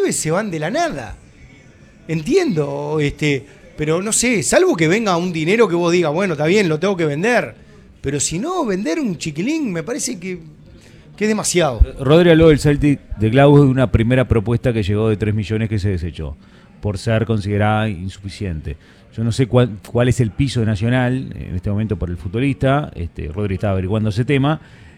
pibes se van de la nada. Entiendo, pero no sé, salvo que venga un dinero que vos digas, bueno, está bien, lo tengo que vender. Pero si no, vender un chiquilín me parece que es demasiado. Rodri habló del Celtic de Klaus de una primera propuesta que llegó de 3 millones que se desechó por ser considerada insuficiente. Yo no sé cuál es el piso de Nacional en este momento por el futbolista. Rodri está averiguando ese tema.